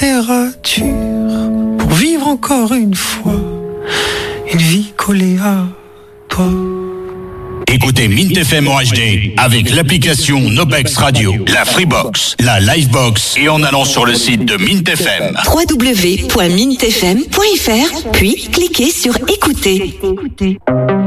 température pour vivre encore une fois une vie collée à toi. Écoutez Mint FM en HD avec l'application Nobex Radio, la Freebox, la Livebox et en allant sur le site de Mint FM. www.mintfm.fr, puis cliquez sur écouter.